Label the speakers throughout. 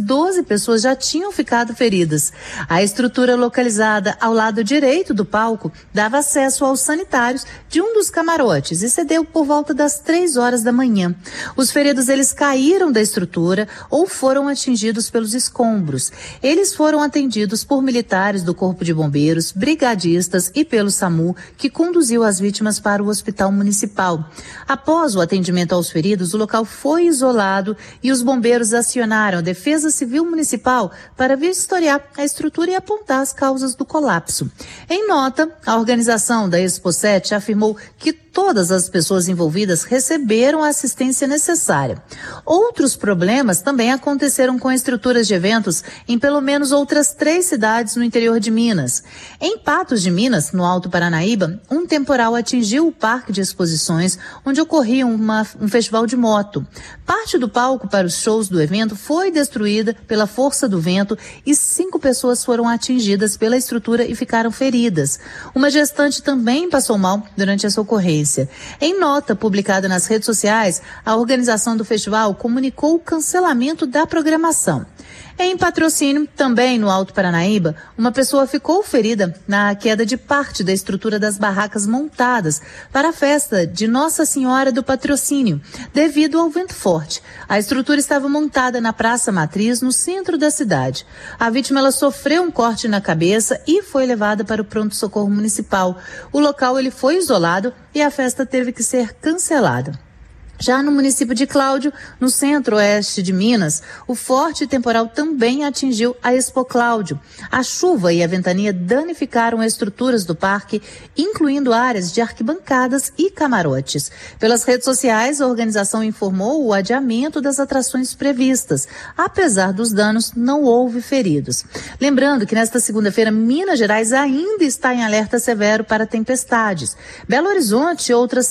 Speaker 1: 12 pessoas já tinham ficado feridas. A estrutura localizada ao lado direito do palco dava acesso aos sanitários de um dos camarotes e cedeu por volta das 3 horas da manhã. Os feridos, eles caíram da estrutura ou foram atingidos pelos escombros. Eles foram atendidos por militares do Corpo de Bombeiros, brigadistas e pelo SAMU, que conduziu as vítimas para o hospital municipal. Após o atendimento aos feridos, o local foi isolado e os bombeiros acionaram a Defesa Civil Municipal para vistoriar a estrutura e apontar as causas do colapso. Em nota, a organização da Expo 7 afirmou que todas as pessoas envolvidas receberam a assistência necessária. Outros problemas também aconteceram com estruturas de eventos em pelo menos outras 3 cidades no interior de Minas. Em Patos de Minas, no Alto Paranaíba, um temporal atingiu o parque de exposições onde ocorria um festival de moto. Parte do palco para os shows do evento foi destruída pela força do vento e 5 pessoas foram atingidas pela estrutura e ficaram feridas. Uma gestante também passou mal durante essa ocorrência. Em nota publicada nas redes sociais, a organização do festival comunicou o cancelamento da programação. Em Patrocínio, também no Alto Paranaíba, uma pessoa ficou ferida na queda de parte da estrutura das barracas montadas para a festa de Nossa Senhora do Patrocínio, devido ao vento forte. A estrutura estava montada na Praça Matriz, no centro da cidade. A vítima, ela sofreu um corte na cabeça e foi levada para o pronto-socorro municipal. O local, ele foi isolado e a festa teve que ser cancelada. Já no município de Cláudio, no centro-oeste de Minas, o forte temporal também atingiu a Expo Cláudio. A chuva e a ventania danificaram estruturas do parque, incluindo áreas de arquibancadas e camarotes. Pelas redes sociais, a organização informou o adiamento das atrações previstas. Apesar dos danos, não houve feridos. Lembrando que nesta segunda-feira, Minas Gerais ainda está em alerta severo para tempestades. Belo Horizonte e outras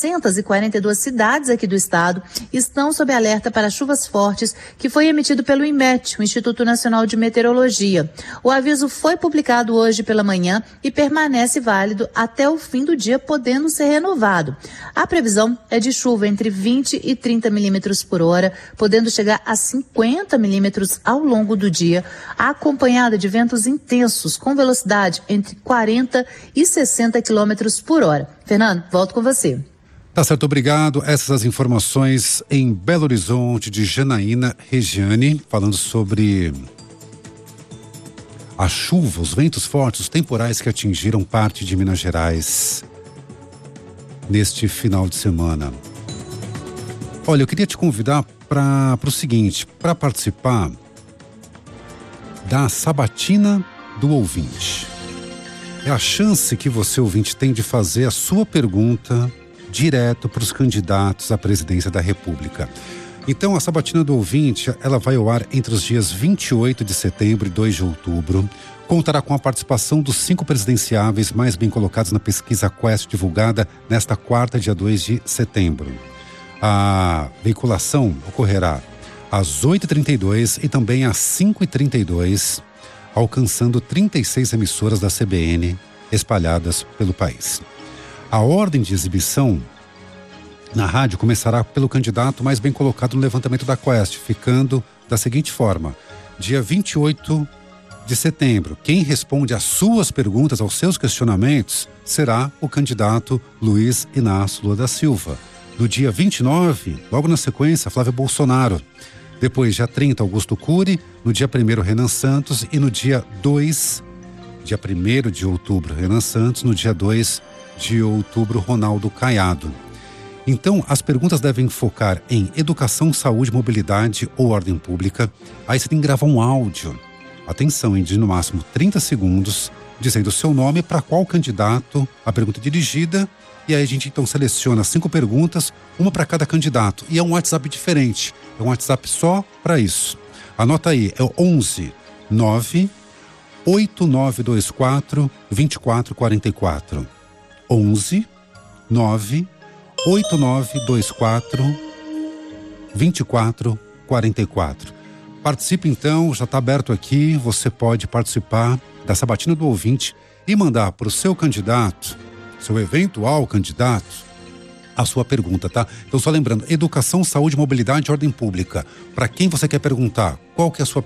Speaker 1: 742 cidades aqui do estado estão sob alerta para chuvas fortes, que foi emitido pelo INMET, o Instituto Nacional de Meteorologia. O aviso foi publicado hoje pela manhã e permanece válido até o fim do dia, podendo ser renovado. A previsão é de chuva entre 20 e 30 milímetros por hora, podendo chegar a 50 milímetros ao longo do dia, acompanhada de ventos intensos com velocidade entre 40 e 60 quilômetros por hora. Fernando, volto com você.
Speaker 2: Tá certo, obrigado. Essas as informações em Belo Horizonte de Janaína Regiane, falando sobre a chuva, os ventos fortes, os temporais que atingiram parte de Minas Gerais neste final de semana. Olha, eu queria te convidar para o seguinte, para participar da Sabatina do Ouvinte. É a chance que você, ouvinte, tem de fazer a sua pergunta direto para os candidatos à presidência da República. Então, a Sabatina do Ouvinte, ela vai ao ar entre os dias 28 de setembro e 2 de outubro. Contará com a participação dos 5 presidenciáveis mais bem colocados na pesquisa Quest, divulgada nesta quarta, dia 2 de setembro. A veiculação ocorrerá às 8h32 e também às 5h32, alcançando 36 emissoras da CBN espalhadas pelo país. A ordem de exibição na rádio começará pelo candidato mais bem colocado no levantamento da Quest, ficando da seguinte forma: dia 28 de setembro, quem responde às suas perguntas, aos seus questionamentos, será o candidato Luiz Inácio Lula da Silva. No dia 29, logo na sequência, Flávio Bolsonaro. Depois, dia 30, Augusto Cury. No dia 1º, Renan Santos. E no dia 1º de outubro, Renan Santos. No dia 2 de outubro, Ronaldo Caiado. Então, as perguntas devem focar em educação, saúde, mobilidade ou ordem pública. Aí você tem que gravar um áudio. Atenção, de no máximo 30 segundos, dizendo o seu nome, para qual candidato a pergunta é dirigida. E aí a gente então seleciona 5 perguntas, uma para cada candidato. E é um WhatsApp diferente. É um WhatsApp só para isso. Anota aí, é o 11 9 8924 2444. 11 9 8924 2444. Participe então, já está aberto aqui, você pode participar da Sabatina do Ouvinte e mandar para o seu candidato, seu eventual candidato, a sua pergunta, tá? Então só lembrando, educação, saúde, mobilidade e ordem pública. Para quem você quer perguntar, qual que é a sua